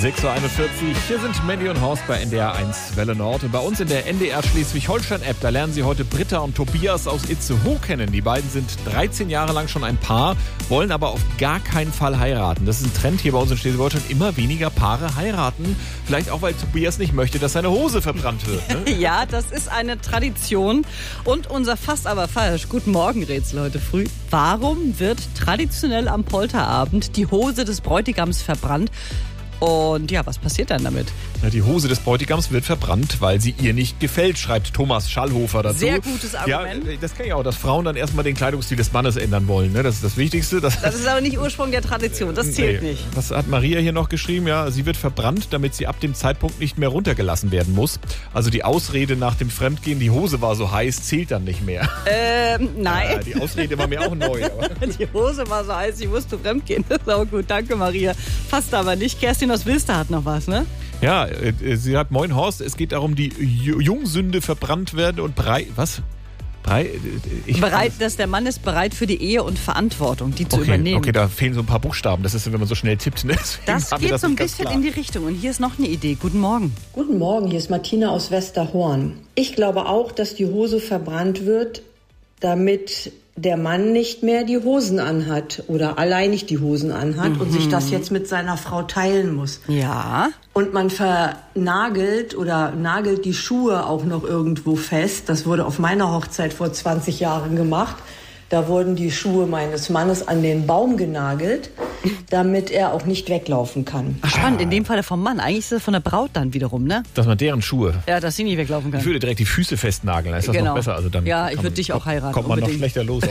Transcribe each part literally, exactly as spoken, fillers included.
sechs Uhr einundvierzig. Hier sind Mandy und Horst bei N D R eins Welle Nord. Und bei uns in der N D R Schleswig-Holstein-App, da lernen Sie heute Britta und Tobias aus Itzehoe kennen. Die beiden sind dreizehn Jahre lang schon ein Paar, wollen aber auf gar keinen Fall heiraten. Das ist ein Trend hier bei uns in Schleswig-Holstein. Immer weniger Paare heiraten. Vielleicht auch, weil Tobias nicht möchte, dass seine Hose verbrannt wird. Ne? Ja, das ist eine Tradition. Und unser Fast aber falsch. Guten Morgen, Rätsel heute früh. Warum wird traditionell am Polterabend die Hose des Bräutigams verbrannt? Und ja, was passiert dann damit? Ja, die Hose des Bräutigams wird verbrannt, weil sie ihr nicht gefällt, schreibt Thomas Schallhofer dazu. Sehr gutes Argument. Ja, das kenne ich auch, dass Frauen dann erstmal den Kleidungsstil des Mannes ändern wollen. Ne? Das ist das Wichtigste. Das, das ist aber nicht Ursprung der Tradition, das zählt nee. nicht. Was hat Maria hier noch geschrieben? Ja, sie wird verbrannt, damit sie ab dem Zeitpunkt nicht mehr runtergelassen werden muss. Also die Ausrede nach dem Fremdgehen, die Hose war so heiß, zählt dann nicht mehr. Ähm, nein. Ja, die Ausrede war mir auch neu. Aber. Die Hose war so heiß, ich musste fremdgehen. Das ist auch gut, danke Maria. Passt aber nicht. Kerstin aus Wilster hat noch was, ne? Ja, sie hat, moin Horst, es geht darum, die Jungsünde verbrannt werden und brei... Was? Brei... Ich bereit, dass der Mann ist bereit für die Ehe und Verantwortung, die zu okay, übernehmen. Okay, da fehlen so ein paar Buchstaben. Das ist, wenn man so schnell tippt. Ne? Das geht das so ein bisschen in die Richtung. Und hier ist noch eine Idee. Guten Morgen. Guten Morgen, hier ist Martina aus Westerhorn. Ich glaube auch, dass die Hose verbrannt wird, damit der Mann nicht mehr die Hosen anhat oder alleinig die Hosen anhat mhm. und sich das jetzt mit seiner Frau teilen muss. Ja. Und man vernagelt oder nagelt die Schuhe auch noch irgendwo fest. Das wurde auf meiner Hochzeit vor zwanzig Jahren gemacht. Da wurden die Schuhe meines Mannes an den Baum genagelt, damit er auch nicht weglaufen kann. Ach, spannend, in dem Fall vom Mann. Eigentlich ist das von der Braut dann wiederum, ne? Dass man deren Schuhe... Ja, dass sie nicht weglaufen kann. Ich würde direkt die Füße festnageln, dann ist das genau. noch besser. Also dann ja, ich würde dich auch heiraten. Kommt man unbedingt. noch schlechter los.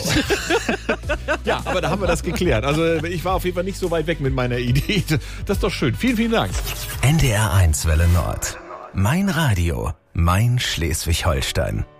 Ja, aber da haben wir das geklärt. Also ich war auf jeden Fall nicht so weit weg mit meiner Idee. Das ist doch schön. Vielen, vielen Dank. N D R eins Welle Nord. Mein Radio. Mein Schleswig-Holstein.